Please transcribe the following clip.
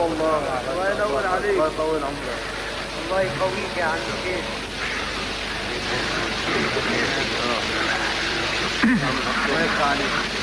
الله ينور عليك. الله يطول عمرك. الله يقويك يا عم الشيخ. الله يفتح عليك.